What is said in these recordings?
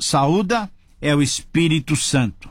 saúda é o Espírito Santo.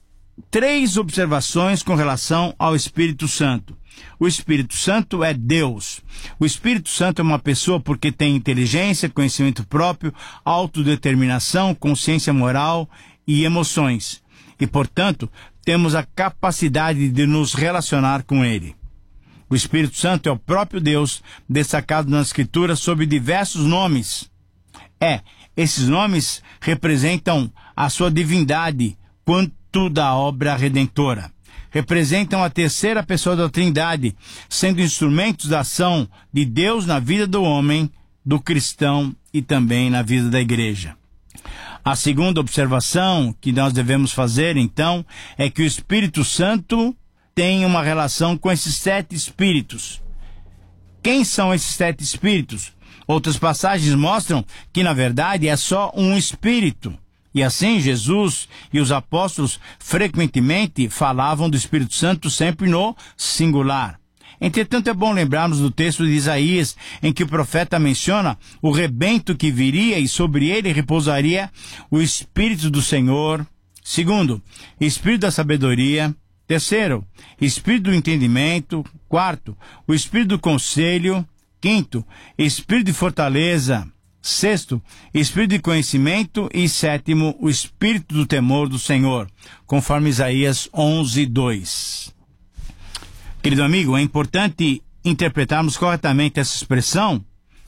3 observações com relação ao Espírito Santo. O Espírito Santo é Deus. O Espírito Santo é uma pessoa porque tem inteligência, conhecimento próprio, autodeterminação, consciência moral e emoções. E, portanto, temos a capacidade de nos relacionar com Ele. O Espírito Santo é o próprio Deus, destacado na Escritura sob diversos nomes. Esses nomes representam a sua divindade quanto da obra redentora. Representam a terceira pessoa da Trindade, sendo instrumentos da ação de Deus na vida do homem, do cristão e também na vida da igreja. A segunda observação que nós devemos fazer, então, é que o Espírito Santo tem uma relação com esses 7 espíritos. Quem são esses 7 espíritos? Outras passagens mostram que, na verdade, é só um espírito. E assim, Jesus e os apóstolos frequentemente falavam do Espírito Santo sempre no singular. Entretanto, é bom lembrarmos do texto de Isaías, em que o profeta menciona o rebento que viria e sobre ele repousaria o Espírito do Senhor. Segundo, Espírito da sabedoria. Terceiro, Espírito do entendimento. Quarto, o Espírito do conselho. Quinto, Espírito de fortaleza. Sexto, Espírito de conhecimento. E sétimo, o Espírito do temor do Senhor, conforme Isaías 11:2. Querido amigo, é importante interpretarmos corretamente essa expressão,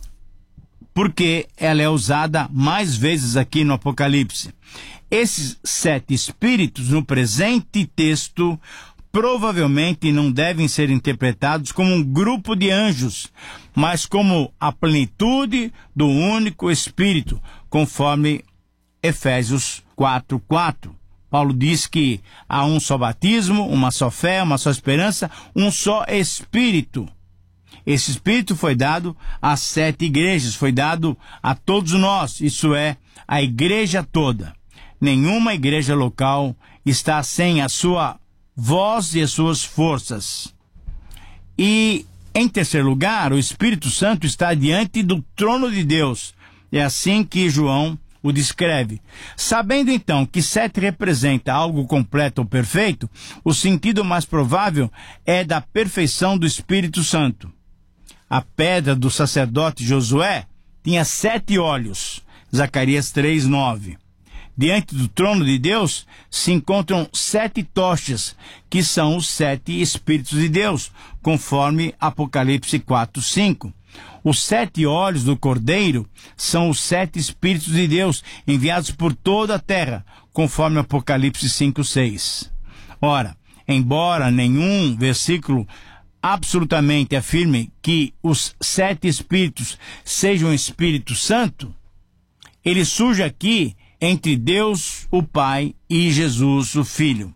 porque ela é usada mais vezes aqui no Apocalipse. Esses 7 espíritos no presente texto provavelmente não devem ser interpretados como um grupo de anjos, mas como a plenitude do único Espírito, conforme Efésios 4:4. Paulo diz que há um só batismo, uma só fé, uma só esperança, um só Espírito. Esse Espírito foi dado às 7 igrejas, foi dado a todos nós, isso é, a igreja toda. Nenhuma igreja local está sem a sua voz e as suas forças. E, em terceiro lugar, o Espírito Santo está diante do trono de Deus. É assim que João o descreve. Sabendo então que 7 representa algo completo ou perfeito, o sentido mais provável é da perfeição do Espírito Santo. A pedra do sacerdote Josué tinha 7 olhos. Zacarias 3:9. Diante do trono de Deus se encontram 7 tochas, que são os 7 Espíritos de Deus, conforme Apocalipse 4:5. Os 7 olhos do Cordeiro são os 7 Espíritos de Deus, enviados por toda a terra, conforme Apocalipse 5:6. Ora, embora nenhum versículo absolutamente afirme que os 7 Espíritos sejam o Espírito Santo, ele surge aqui entre Deus, o Pai, e Jesus, o Filho.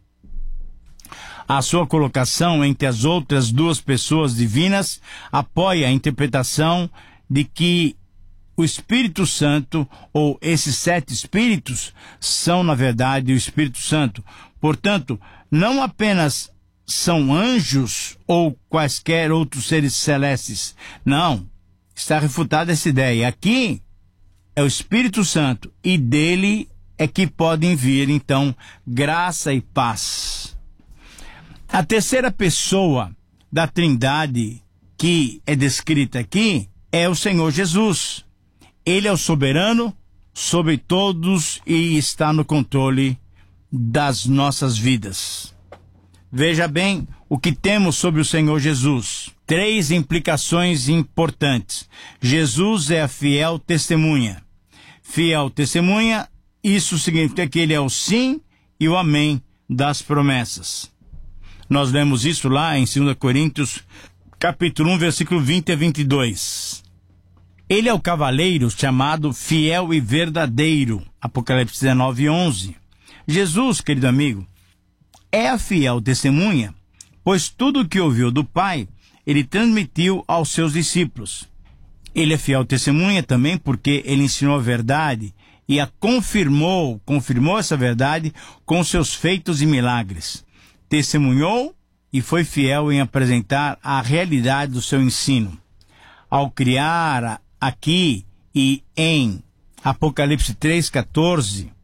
A sua colocação entre as outras 2 pessoas divinas apoia a interpretação de que o Espírito Santo, ou esses 7 Espíritos, são, na verdade, o Espírito Santo. Portanto, não apenas são anjos ou quaisquer outros seres celestes. Não, está refutada essa ideia. Aqui é o Espírito Santo, e dele é que podem vir, então, graça e paz. A terceira pessoa da Trindade que é descrita aqui é o Senhor Jesus. Ele é o soberano sobre todos e está no controle das nossas vidas. Veja bem o que temos sobre o Senhor Jesus. 3 implicações importantes. Jesus é a fiel testemunha. Fiel testemunha, isso significa que ele é o sim e o amém das promessas. Nós lemos isso lá em 2 Coríntios, capítulo 1, versículo 20 a 22. Ele é o cavaleiro chamado fiel e verdadeiro. Apocalipse 19:11. Jesus, querido amigo, é a fiel testemunha, pois tudo o que ouviu do Pai, ele transmitiu aos seus discípulos. Ele é fiel testemunha também porque ele ensinou a verdade e a confirmou essa verdade com seus feitos e milagres. Testemunhou e foi fiel em apresentar a realidade do seu ensino. Ao criar aqui e em Apocalipse 3:14,